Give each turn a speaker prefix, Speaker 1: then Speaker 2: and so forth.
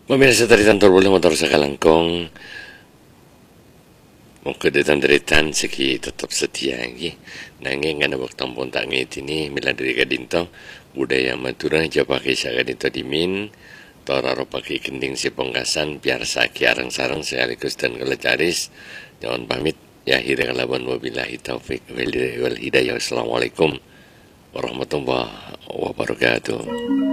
Speaker 1: Pemirsa dari kantor boleh motor sekalangkong mau kedetan-deretan segi tetap setia lagi nanging ngana waktu pun tak ini mila dari kadinto budaya Madura japake sakadinto dimin toraro pakai kending si pongkasan biar saki arang-sarang sekaligus dan kelecaris jangan pamit ya akhirnya kalaban wabillahi taufik wal hidayah. Assalamualaikum warahmatullahi wabarakatuh.